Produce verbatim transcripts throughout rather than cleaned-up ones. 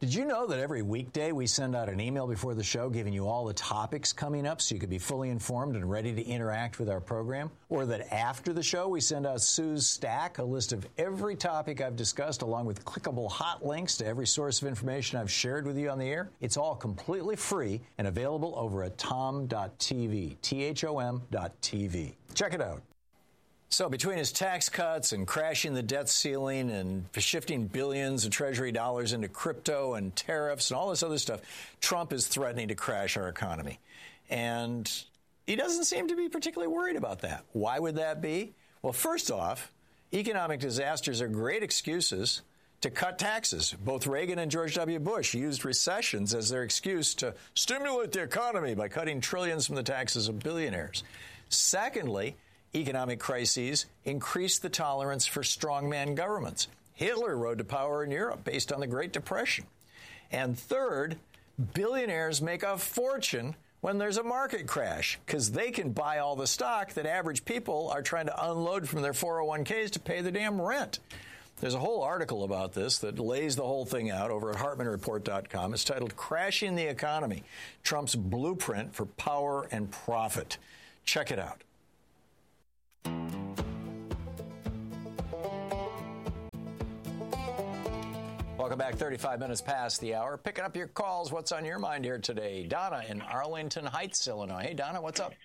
Did you know that every weekday we send out an email before the show giving you all the topics coming up so you could be fully informed and ready to interact with our program? Or that after the show we send out Sue's Stack, a list of every topic I've discussed along with clickable hot links to every source of information I've shared with you on the air? It's all completely free and available over at tom dot t v, T H O M dot T V. Check it out. So between his tax cuts and crashing the debt ceiling and shifting billions of Treasury dollars into crypto and tariffs and all this other stuff, Trump is threatening to crash our economy. And he doesn't seem to be particularly worried about that. Why would that be? Well, first off, economic disasters are great excuses to cut taxes. Both Reagan and George W. Bush used recessions as their excuse to stimulate the economy by cutting trillions from the taxes of billionaires. Secondly, economic crises increase the tolerance for strongman governments. Hitler rode to power in Europe based on the Great Depression. And third, billionaires make a fortune when there's a market crash because they can buy all the stock that average people are trying to unload from their four oh one k's to pay the damn rent. There's a whole article about this that lays the whole thing out over at Hartman Report dot com. It's titled Crashing the Economy, Trump's Blueprint for Power and Profit. Check it out. Welcome back. thirty-five minutes past the hour. Picking up your calls. What's on your mind here today? Donna in Arlington Heights, Illinois. Hey, Donna, what's up?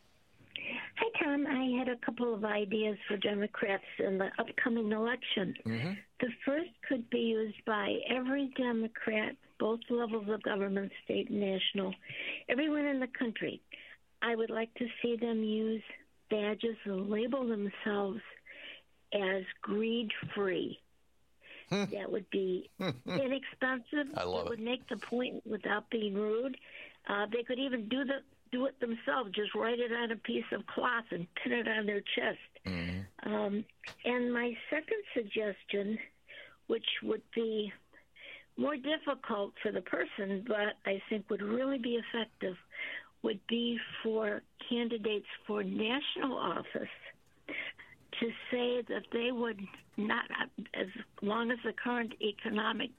Hi, Tom. I had a couple of ideas for Democrats in the upcoming election. Mm-hmm. The first could be used by every Democrat, both levels of government, state and national, everyone in the country. I would like to see them use badges and label themselves as greed-free. Hmm. That would be inexpensive. I love it. It would it. make the point without being rude. Uh, they could even do the do it themselves. Just write it on a piece of cloth and pin it on their chest. Mm-hmm. Um, and my second suggestion, which would be more difficult for the person, but I think would really be effective, would be for candidates for national office to say that they would not, as long as the current economic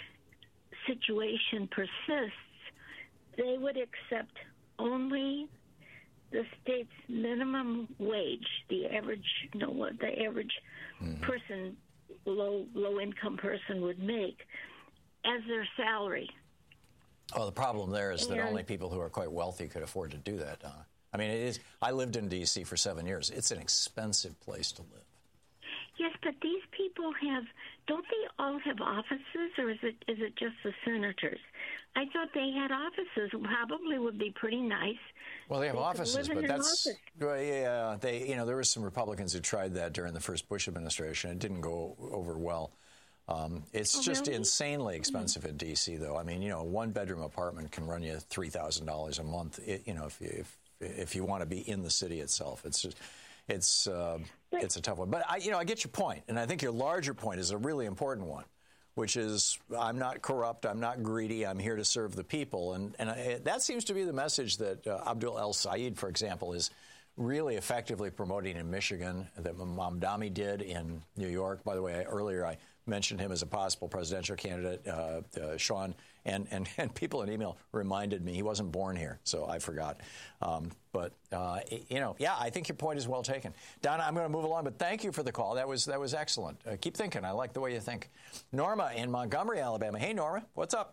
situation persists, they would accept only the state's minimum wage, the average, you know, what the average mm-hmm. person, low low income person would make, as their salary. Oh, the problem there is and, that only people who are quite wealthy could afford to do that, Donna. I mean, it is. I lived in D C for seven years. It's an expensive place to live. Yes, but these people have, don't they all have offices, or is it is it just the senators? I thought they had offices. Probably would be pretty nice. Well, they have they offices, but that's office. well, yeah. They, you know, there were some Republicans who tried that during the first Bush administration. It didn't go over well. Um, it's oh, just really? insanely expensive mm-hmm. in D C, though. I mean, you know, a one-bedroom apartment can run you three thousand dollars a month. It, you know, if you, if if you want to be in the city itself, it's just, it's uh, it's a tough one. But I, you know, I get your point, and I think your larger point is a really important one, which is I'm not corrupt, I'm not greedy, I'm here to serve the people, and and I, that seems to be the message that uh, Abdul El Sayed, for example, is really effectively promoting in Michigan, that Mamdani did in New York. By the way, I, earlier I mentioned him as a possible presidential candidate, uh, uh, Sean, and, and, and people in email reminded me he wasn't born here, so I forgot. Um, but, uh, you know, yeah, I think your point is well taken. Donna, I'm going to move along, but thank you for the call. That was that was excellent. Uh, keep thinking. I like the way you think. Norma in Montgomery, Alabama. Hey, Norma, what's up?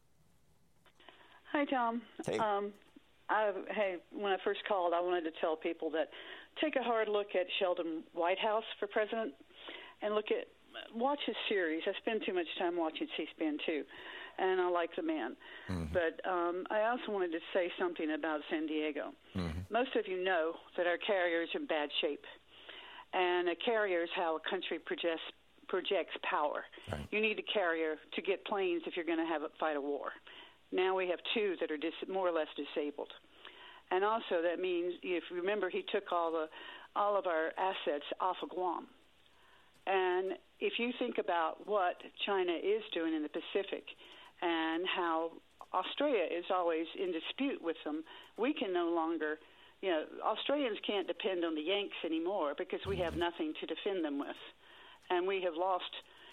Hi, Tom. Hey. Um, I, hey, when I first called, I wanted to tell people that take a hard look at Sheldon Whitehouse for president and look at watch his series. I spend too much time watching C-SPAN, too, and I like the man. Mm-hmm. But um, I also wanted to say something about San Diego. Mm-hmm. Most of you know that our carrier is in bad shape, and a carrier is how a country projects, projects power. Right. You need a carrier to get planes if you're going to have a, fight a war. Now we have two that are dis- more or less disabled. And also that means, if you remember, he took all the all of our assets off of Guam. And if you think about what China is doing in the Pacific and how Australia is always in dispute with them, we can no longer, you know, Australians can't depend on the Yanks anymore because we have nothing to defend them with. And we have lost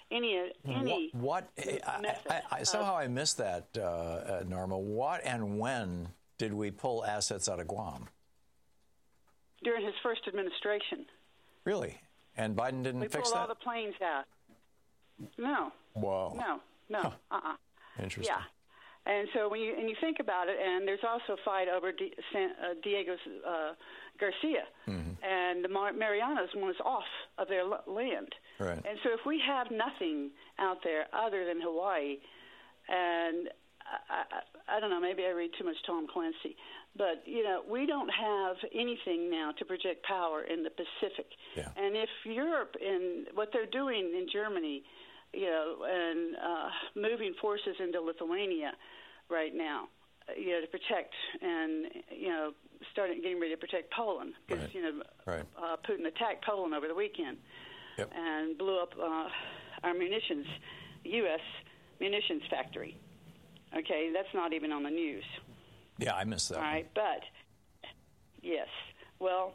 any any what, what method. I, I, I, somehow I missed that, uh, uh, Norma. What and when did we pull assets out of Guam? During his first administration. Really? And Biden didn't we fix pulled that? all the planes out. No. Whoa. No. No. Huh. Uh-uh. Interesting. Yeah. And so when you and you think about it, and there's also a fight over D, San, uh, Diego's uh, Garcia, mm-hmm. and the Mar- Marianas was off of their l- land. Right. And so if we have nothing out there other than Hawaii, and I, I, I don't know, maybe I read too much Tom Clancy, but you know we don't have anything now to project power in the Pacific. Yeah. And if Europe and what they're doing in Germany, you know, and uh, moving forces into Lithuania right now, you know, to protect and, you know, starting getting ready to protect Poland because, right. you know, right. uh, Putin attacked Poland over the weekend yep. and blew up uh, our munitions, U S munitions factory. Okay, that's not even on the news. Yeah, I missed that. All one. right, but, yes, well,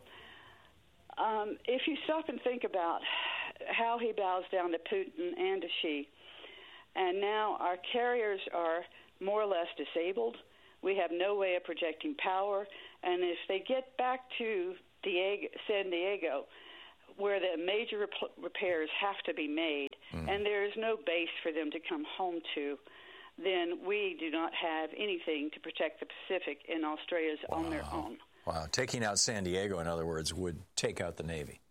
um, if you stop and think about how he bows down to Putin and to Xi, and now our carriers are more or less disabled. We have no way of projecting power, and if they get back to Diego, San Diego, where the major rep- repairs have to be made, mm. and there is no base for them to come home to, then we do not have anything to protect the Pacific, and Australia's wow. on their own. Wow. Taking out San Diego, in other words, would take out the Navy.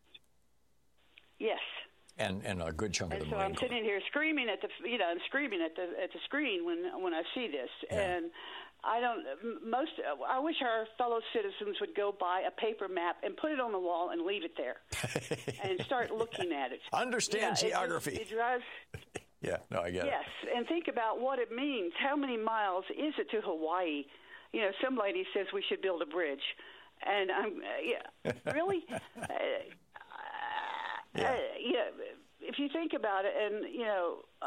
Yes. And and a good chunk and of the so Marine I'm Corps. sitting here screaming at the you know I'm screaming at the at the screen when when I see this, yeah. and I don't most I wish our fellow citizens would go buy a paper map and put it on the wall and leave it there and start looking at it. Understand yeah, geography. It, it drives. yeah, no, I get yes, it. Yes, and think about what it means. How many miles is it to Hawaii? You know, some lady says we should build a bridge, and I'm uh, yeah, really. uh, Yeah. Uh, yeah, if you think about it, and, you know, uh,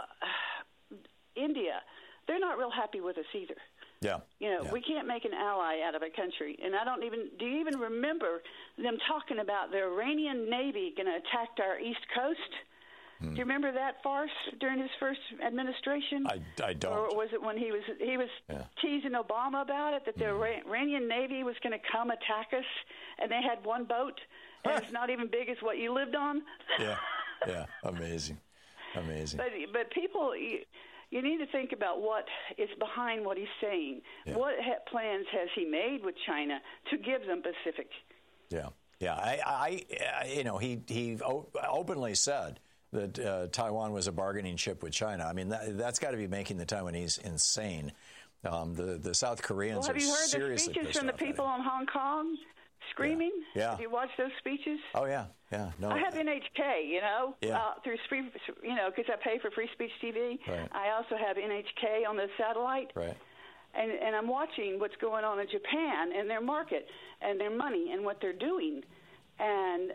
India, they're not real happy with us either. Yeah. You know, yeah. we can't make an ally out of a country. And I don't even, do you even remember them talking about the Iranian Navy going to attack our East Coast? Hmm. Do you remember that farce during his first administration? I, I don't. Or was it when he was he was yeah. teasing Obama about it, that the hmm. Iranian Navy was going to come attack us, and they had one boat? And it's not even big as what you lived on. yeah, yeah, amazing, amazing. But but people, you, you need to think about what is behind what he's saying. Yeah. What ha- plans has he made with China to give them Pacific? Yeah, yeah. I, I, I you know, he he openly said that uh, Taiwan was a bargaining chip with China. I mean, that, that's got to be making the Taiwanese insane. Um, the the South Koreans well, have are you heard seriously the speeches from the people in Hong Kong? Screaming? Yeah. yeah. Have you watched those speeches? Oh, yeah. Yeah. No. I have N H K, you know, yeah. uh, through free, you know, because I pay for Free Speech T V. Right. I also have N H K on the satellite. Right. And, and I'm watching what's going on in Japan and their market and their money and what they're doing. And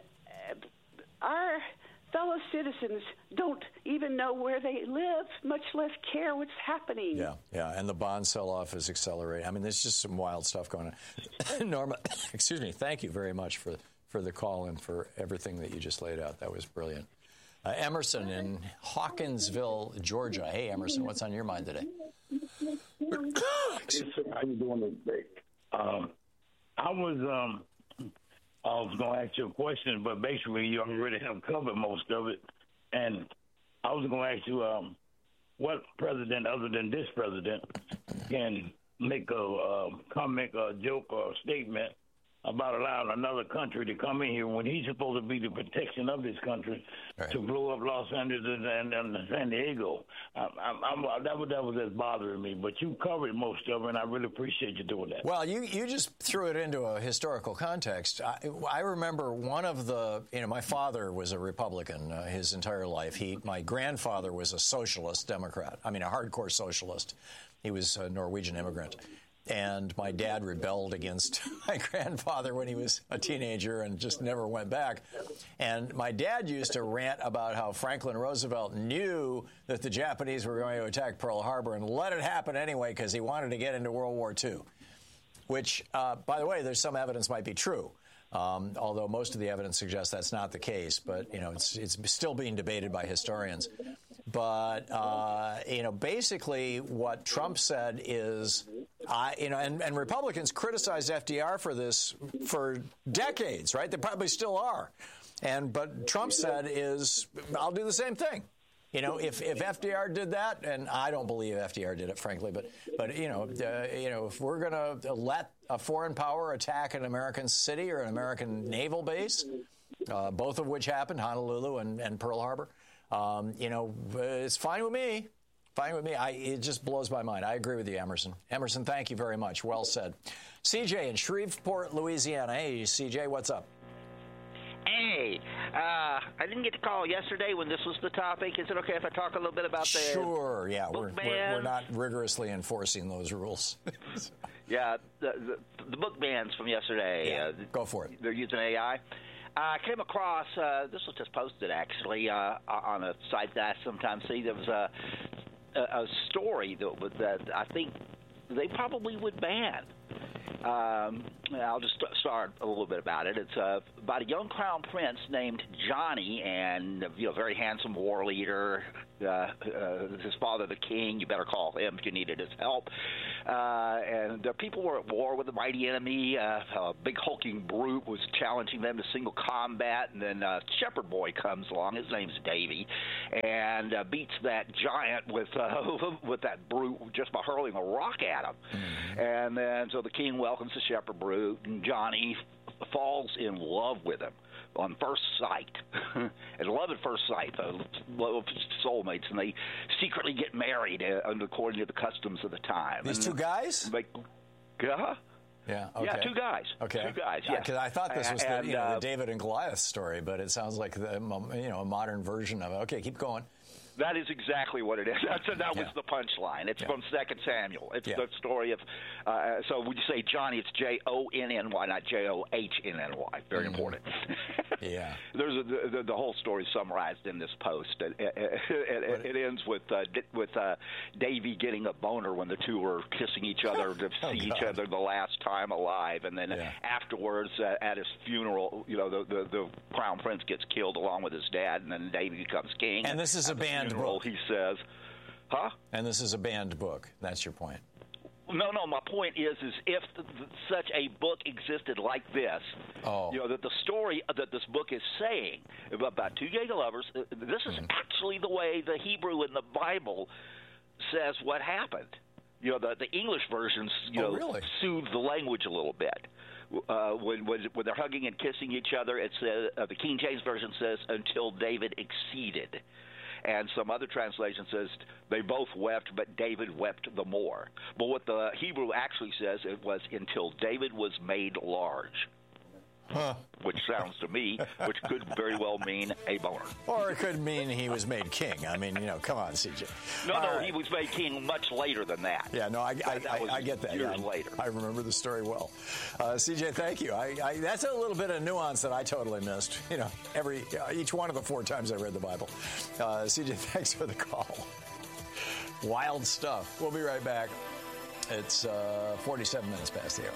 our fellow citizens don't even know where they live, much less care what's happening. Yeah, yeah, and the bond sell-off is accelerating. I mean, there's just some wild stuff going on. Norma, excuse me, thank you very much for, for the call and for everything that you just laid out. That was brilliant. Uh, Emerson in Hawkinsville, Georgia. Hey, Emerson, what's on your mind today? Yes, sir. How you doing today? Um, I was... Um, I was going to ask you a question, but basically you already have covered most of it. And I was going to ask you um, what president other than this president can make a uh, comment, a joke, or a statement about allowing another country to come in here when he's supposed to be the protection of this country right. to blow up Los Angeles and, and San Diego. I, I'm, I'm, that, was, that was just bothering me, but you covered most of it, and I really appreciate you doing that. Well, you, you just threw it into a historical context. I, I remember one of the, you know, my father was a Republican uh, his entire life. He, my grandfather was a socialist Democrat, I mean, a hardcore socialist. He was a Norwegian immigrant. And my dad rebelled against my grandfather when he was a teenager and just never went back. And my dad used to rant about how Franklin Roosevelt knew that the Japanese were going to attack Pearl Harbor and let it happen anyway because he wanted to get into World War Two, which, uh, by the way, there's some evidence might be true. Um, although most of the evidence suggests that's not the case, but you know it's it's still being debated by historians. But uh, you know, basically, what Trump said is, I you know, and, and Republicans criticized F D R for this for decades, right? They probably still are. And but Trump said is, I'll do the same thing. You know, if, if F D R did that, and I don't believe F D R did it, frankly, but but you know, uh, you know, if we're going to let a foreign power attack an American city or an American naval base, uh, both of which happened, Honolulu and, and Pearl Harbor, um, you know, it's fine with me. Fine with me. I, it just blows my mind. I agree with you, Emerson. Emerson, thank you very much. Well said. C J in Shreveport, Louisiana. Hey, C J, what's up? Hey, uh, I didn't get to call yesterday when this was the topic. Is it okay if I talk a little bit about the Sure, yeah. We're, book we're, bans? we're not rigorously enforcing those rules. Yeah, the, the, the book bans from yesterday. Yeah, uh, go for it. They're using A I. I came across, uh, this was just posted actually, uh, on a site that I sometimes see. There was a, a, a story that, was, that I think they probably would ban. Um, I'll just start a little bit about it. It's uh, about a young crown prince named Johnny, and you know, very handsome war leader. Uh, uh, his father, the king. You better call him if you needed his help. Uh, and the people were at war with the mighty enemy. Uh, a big hulking brute was challenging them to single combat, and then uh, Shepherd Boy comes along. His name's Davy, and uh, beats that giant with uh, with that brute just by hurling a rock at him. Mm-hmm. And then so the king welcomes the Shepherd brute, and Johnny f- falls in love with him on first sight. And love at first sight, uh, love soulmates, and they secretly get married uh, according to the customs of the time. These and, two guys? Like, yeah. Yeah, okay. Yeah, two guys. Okay. Two guys, yeah. Because I thought this was and, the, you know, uh, the David and Goliath story, but it sounds like the, you know, a modern version of it. Okay, keep going. That is exactly what it is. That's, that was yeah. the punchline. It's yeah. from Second Samuel. It's yeah. the story of, uh, so when you say Johnny, it's J O N N Y, not J O H N N Y. Very mm-hmm. important. yeah. There's a, the, the whole story summarized in this post. It, it, it, it ends with uh, with uh, Davy getting a boner when the two were kissing each other to oh, see God. each other the last time alive. And then yeah. afterwards, uh, at his funeral, you know, the, the, the crown prince gets killed along with his dad, and then Davy becomes king. And this is a banned funeral, book. He says, huh? And this is a banned book. That's your point. No, no. My point is, is if th- th- such a book existed like this, oh. you know, that the story that this book is saying about two gay lovers, uh, this is mm-hmm. actually the way the Hebrew in the Bible says what happened. You know, the the English versions, you oh, know, really? soothe the language a little bit. Uh, when, when when they're hugging and kissing each other, it says uh, the King James version says until David exceeded. And some other translation says they both wept, but David wept the more. But what the Hebrew actually says, it was until David was made large. Huh. Which sounds to me, which could very well mean a boner. Or it could mean he was made king. I mean, you know, come on, C J. No, All no, right. he was made king much later than that. Yeah, no, I, I, that was I, I get that. Years yeah, later. I remember the story well. Uh, C J, thank you. I, I, that's a little bit of nuance that I totally missed. You know, every uh, each one of the four times I read the Bible. Uh, C J, thanks for the call. Wild stuff. We'll be right back. It's uh, forty-seven minutes past the hour.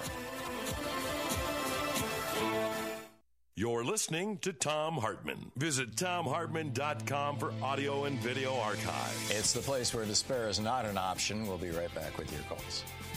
You're listening to Thom Hartmann. Visit Thom Hartmann dot com for audio and video archive. It's the place where despair is not an option. We'll be right back with your calls.